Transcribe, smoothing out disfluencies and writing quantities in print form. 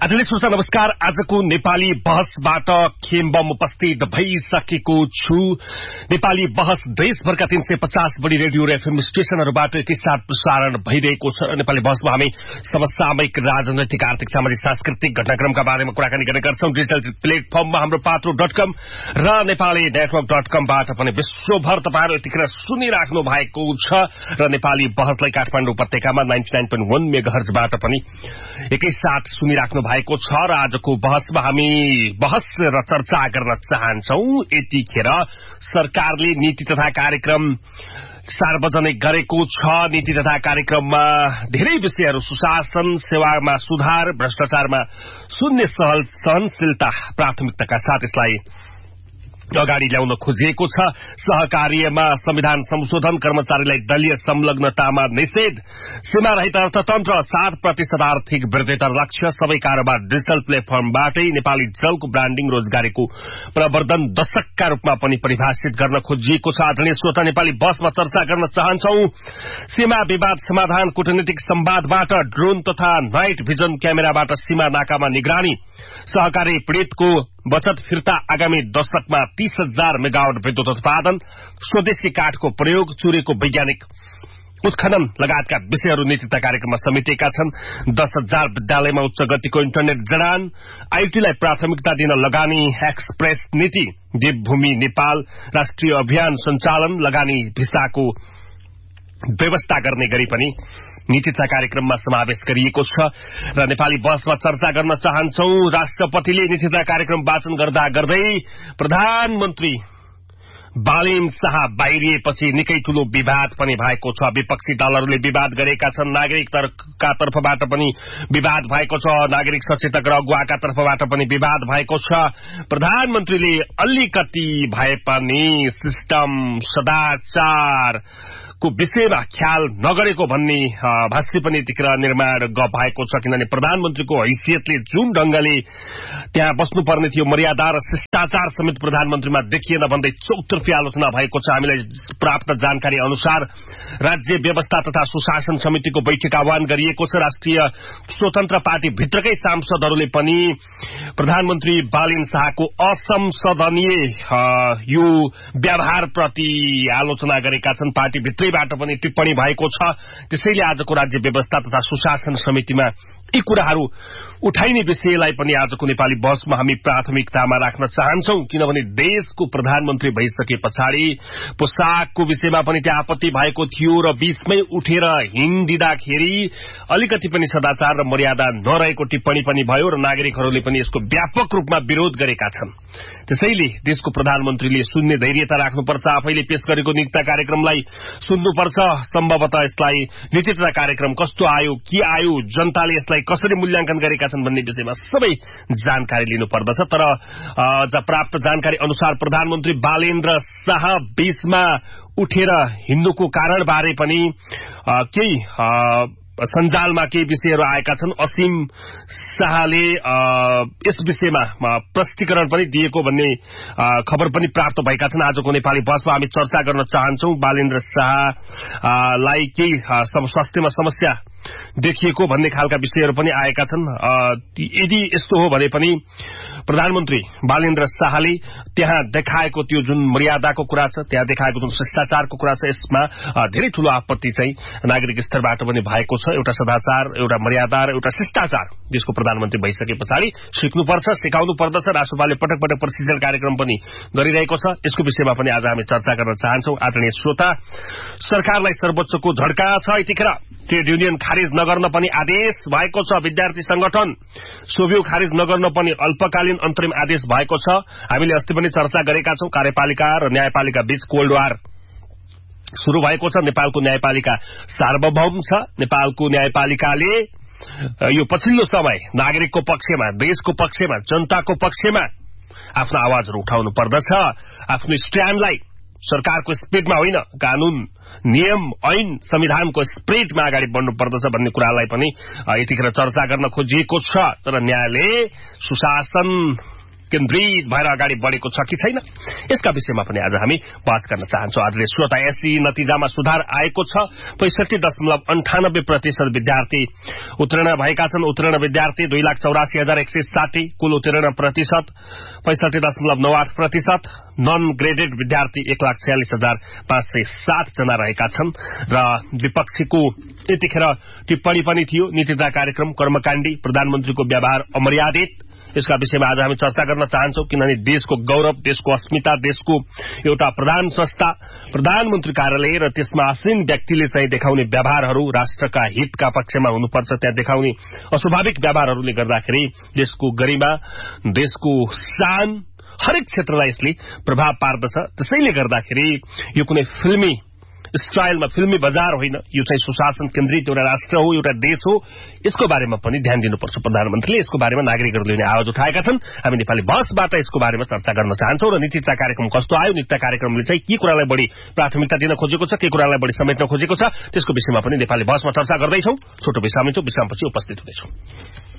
आदरणीय श्रोता नमस्कार। आजको नेपाली बहसबाट खेम्बम उपस्थित भइसकेको छु। नेपाली बहस देशभरका 350 बढी रेडियो र एफएम स्टेशनहरूबाट एकैसाथ प्रसारण भइरहेको छ। नेपाली बहसमा हामी समसामयिक राजनैतिक आर्थिक सामाजिक सांस्कृतिक घटनाक्रमका बारेमा कुराकानी गर्ने गर्छौं। डिजिटल प्लेटफर्ममा हाम्रो पात्रो.com र नेपाली नेटवर्क.com-बाट पनि विश्वभर तपाईहरु यतिखेर सुनिराख्नु भएको छ र नेपाली बहसलाई काठमाडौँ उपत्यकामा 99.1 मेगाहर्जबाट पनि एकैसाथ सुनिराख्नु भएको छ र आजको बहसमा हामी बहस र चर्चा गर्न चाहन्छौं। यतिखेर सरकारले नीति तथा कार्यक्रम सार्वजनिक गरेको छ। नीति तथा कार्यक्रममा धेरै विषयहरू सुशासन, सेवामा सुधार, भ्रष्टाचारमा शून्य सहनशीलता प्राथमिकताका साथ यसलाई अगाडि ल्याउन खोजिएको छ। सहकार्यमा संविधान संशोधन, कर्मचारीलाई दलीय संलग्नतामा निषेध, सीमा रहित अर्थतन्त्र, 7% आर्थिक वृद्धितर लक्ष्य, सबै कारोबार डिजिटल प्लेटफर्मबाटै, नेपाली जलको ब्रान्डिङ, रोजगारीको प्रवर्धन दशकका रूपमा पनि परिभाषित गर्न खोजिएको छ। आदरणीय श्रोता, नेपाली बसमा चर्चा गर्न चाहन्छौं। सीमा विवाद समाधान, कूटनीतिक संवादबाट ड्रोन तथा नाइट भिजन क्यामेराबाट सीमा नाकामा निगरानी, सहकारी पीड़ितको बचत फिर्ता, आगामी दशकमा 30,000 मेगावाट विद्युत उत्पादन, स्वदेशी काठको प्रयोग, चुरेको वैज्ञानिक उत्खनन लगायतका विषयहरू नीति तथा कार्यक्रममा समेटिएका छन्। 10,000 विद्यालयमा उच्च गतिको इन्टरनेट जडान, आईटीलाई प्राथमिकता दिन लगानी, एक्सप्रेस नीति, देवभूमि नेपाल राष्ट्रिय अभियान सञ्चालन, लगानी भिसाको व्यवस्था गर्ने गरी पनि नीति तथा कार्यक्रममा समावेश गरिएको छ र नेपाली बहसमा चर्चा गर्न चाहन्छौं। राष्ट्रपतिले नीति तथा कार्यक्रम वाचन गर्दा गर्दै प्रधानमन्त्री बालेन शाह बाहिरिएपछि निकै ठूलो विवाद पनि भएको छ। विपक्षी दलहरूले विवाद गरेका छन्, नागरिकका तर्फबाट पनि विवाद भएको छ, नागरिक सचेतक र अगुवाका तर्फबाट पनि विवाद भएको छ। प्रधानमन्त्रीले अलिकति भए पनि सिस्टम सदाचार को विषयमा ख्याल नगरेको भन्ने भाष्य पनि यतिखेर निर्माण भएको छ। किनभने प्रधानमन्त्रीको हैसियतले जुन ढंगले त्यहाँ बस्नुपर्ने थियो, मर्यादा र शिष्टाचार समेत प्रधानमन्त्रीमा देखिएन भन्दै चौतर्फी आलोचना भएको छ। हामीलाई प्राप्त जानकारी अनुसार राज्य व्यवस्था तथा सुशासन समितिको बैठक आह्वान गरिएको छ। राष्ट्रिय स्वतन्त्र पार्टी भित्रकै सांसदहरूले पनि प्रधानमन्त्री बालेन शाहको असंसदनीय यो व्यवहारप्रति आलोचना गरेका छन्। पार्टी भित्रैबाट पनि टिप्पणी भएको छ। त्यसैले आजको राज्य व्यवस्था तथा सुशासन समितिमा यी कुराहरू उठाइने विषयलाई पनि आजको नेपाली बहसमा हामी प्राथमिकतामा राख्न चाहन्छौं। किनभने देशको प्रधानमन्त्री भइसके पछाडि पोसाकको विषयमा पनि त्यहाँ आपत्ति भएको थियो र बीचमै उठेर हिँडिदिँदाखेरि अलिकति पनि सदाचार र मर्यादा नरहेको टिप्पणी पनि भयो र नागरिकहरूले पनि यसको व्यापक रूपमा विरोध गरेका छन्। त्यसैले देशको प्रधानमन्त्रीले शून्य धैर्यता राख्नुपर्छ, आफैले पेश गरेको नीति कार्यक्रमलाई सुन्नुपर्छ। सम्भवतः यसलाई नीति तथा कार्यक्रम कस्तो आयो, के आयो, जनताले यसलाई कसरी मूल्याङ्कन गरेका छन् भन्ने विषयमा सबै जानकारी लिनुपर्दछ। तर प्राप्त जानकारी अनुसार प्रधानमन्त्री बालेन र शाह बीचमा उठेर हिँड्नुको कारणबारे पनि केही सञ्जालमा केही विषयहरू आएका छन्। असीम शाहले यस विषयमा प्रष्टीकरण पनि दिएको भन्ने खबर पनि प्राप्त भएका छन्। आजको नेपाली बहसमा हामी चर्चा गर्न चाहन्छौं। बालेन शाहलाई केही स्वास्थ्यमा समस्या देखिएको भन्ने खालका विषयहरू पनि आएका छन्। यदि यस्तो हो भने पनि प्रधानमन्त्री बालेन शाहले त्यहाँ देखाएको त्यो जुन मर्यादाको कुरा छ, त्यहाँ देखाएको जुन शिष्टाचारको कुरा छ, यसमा धेरै ठूलो आपत्ति चाहिँ नागरिक स्तरबाट पनि भएको छ। एउटा सदाचार, एउटा मर्यादा र एउटा शिष्टाचार देशको प्रधानमन्त्री भइसके पछाडि सिक्नुपर्छ, सिकाउनु पर्दछ। राष्ट्रपालले पटक पटक प्रशिक्षण कार्यक्रम पनि गरिरहेको छ। यसको विषयमा पनि आज हामी चर्चा गर्न चाहन्छौं। आदरणीय श्रोता, सरकारलाई सर्वोच्चको झड्का छ। यतिखेर ट्रेड युनियन खारिज नगर्न पनि आदेश भएको छ। विद्यार्थी संगठन सोभियो खारिज नगर्न पनि अल्पकालीन अन्तरिम आदेश भएको छ। हामीले अस्ति पनि चर्चा गरेका छौं। कार्यपालिका र न्यायपालिका बीच कोल्ड वार शुरू भएको छ। नेपालको न्यायपालिका सार्वभौम छ। नेपालको न्यायपालिकाले यो पछिल्लो समय नागरिकको पक्षमा, देशको पक्षमा, जनताको पक्षमा आफ्नो आवाजहरू उठाउनु पर्दछ। आफ्नो स्ट्यान्डलाई सरकारको स्पिडमा होइन, कानून, नियम, ऐन, संविधानको स्पिडमा अगाडि बढ्नु पर्दछ भन्ने कुरालाई पनि यतिखेर चर्चा गर्न खोजिएको छ। तर न्यायालय सुशासन केन्द्रित भएर अगाडि बढेको छ कि छैन, यसका विषयमा पनि आज हामी बहस गर्न चाहन्छौं। आदरणीय श्रोता, एसई नतिजामा सुधार आएको छ। 65.98% विद्यार्थी उत्तीर्ण भएका छन्। उत्तीर्ण विद्यार्थी 2,84,160, कुल उत्तीर्ण प्रतिशत 65.98%। नन ग्रेडेड विद्यार्थी 1,46,560 जना रहेका छन्। र विपक्षीको यतिखेर टिप्पणी पनि थियो, नीतिता कार्यक्रम कर्मकाण्डी, प्रधानमन्त्रीको व्यवहार अमर्यादित। यसका विषयमा आज हामी चर्चा गर्न चाहन्छौं, किनभने देशको गौरव, देशको अस्मिता, देशको एउटा प्रधान संस्था प्रधानमन्त्री कार्यालय र त्यसमा आसीन व्यक्तिले चाहिँ देखाउने व्यवहारहरू राष्ट्रका हितका पक्षमा हुनुपर्छ। त्यहाँ देखाउने अस्वाभाविक व्यवहारहरूले गर्दाखेरि देशको गरिमा, देशको शान, हरेक क्षेत्रलाई यसले प्रभाव पार्दछ। त्यसैले गर्दाखेरि यो कुनै फिल्मी स्टाइलमा, फिल्मी बजार होइन, यो चाहिँ सुशासन केन्द्रित एउटा राष्ट्र हो, एउटा देश हो। यसको बारेमा पनि ध्यान दिनुपर्छ प्रधानमन्त्रीले। यसको बारेमा नागरिकहरूले आवाज उठाएका छन्। हामी नेपाली बहसबाट यसको बारेमा चर्चा गर्न चाहन्छौं। र नीतिता कार्यक्रम कस्तो आयो, नीतिता कार्यक्रमले चाहिँ के कुरालाई बढी प्राथमिकता दिन खोजेको छ, के कुरालाई बढी समेट्न खोजेको छ, त्यसको विषयमा पनि नेपाली बहसमा चर्चा गर्दैछौं। छोटो विश्राम लिन्छौं, विश्रामपछि उपस्थित हुनेछौं।